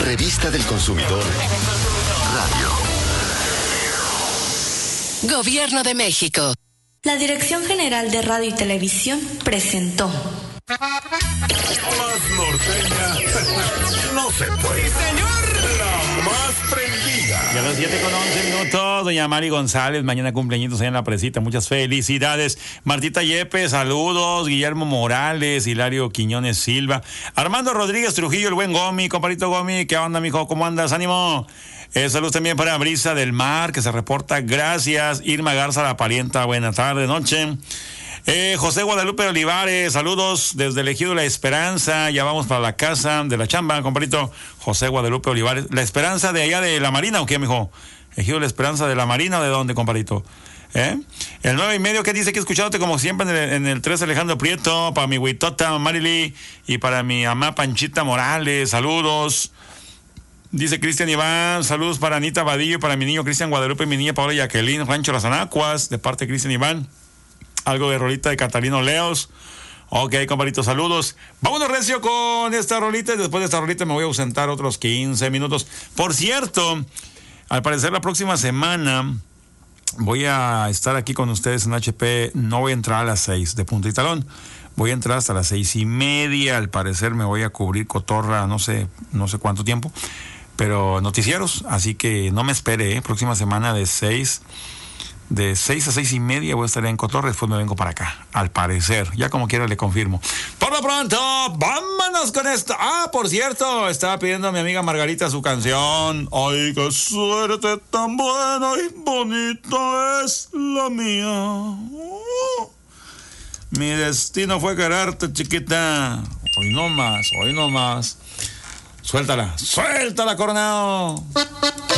Revista del Consumidor Radio. Gobierno de México. La Dirección General de Radio y Televisión presentó. Más norteña no se puede. Señor, la más prendida. Y a las 7:11, doña Mari González, mañana cumpleañitos allá en la presita, muchas felicidades. Martita Yepes, saludos. Guillermo Morales, Hilario Quiñones Silva, Armando Rodríguez Trujillo, el buen Gomi, compadrito Gomi, ¿qué onda, mijo? ¿Cómo andas? ¡Ánimo! Saludos también para Brisa del Mar, que se reporta, gracias. Irma Garza, la parienta, buena tarde, noche. José Guadalupe Olivares, saludos desde el Ejido La Esperanza, ya vamos para la casa de la chamba, compadrito. José Guadalupe Olivares, ¿La Esperanza de allá de la Marina o qué, mijo? Ejido La Esperanza de la Marina o de dónde, compadrito? El 9:30, ¿qué dice? Que escuchándote como siempre en el 3 Alejandro Prieto, para mi huitota Marily y para mi mamá Panchita Morales, saludos. Dice Cristian Iván, saludos para Anita Vadillo, para mi niño Cristian Guadalupe y mi niña Paola Jacqueline, Rancho Las Anacuas, de parte de Cristian Iván. Algo de rolita de Catalino Leos. Ok, compadrito, saludos. Vámonos, recio, con esta rolita. Y después de esta rolita me voy a ausentar otros 15 minutos. Por cierto, al parecer la próxima semana voy a estar aquí con ustedes en HP. No voy a entrar a las 6 de punta y talón. Voy a entrar hasta las 6:30. Al parecer me voy a cubrir cotorra, no sé cuánto tiempo. Pero noticieros, así que no me espere, próxima semana de 6 a 6:30 voy a estar en Cotorre, después me vengo para acá, al parecer, ya como quiera le confirmo. Por lo pronto, vámonos con esto. Por cierto, estaba pidiendo a mi amiga Margarita su canción. Ay, qué suerte tan buena y bonita es la mía. Mi destino fue quererte, chiquita. Hoy no más. Suéltala, Coronado.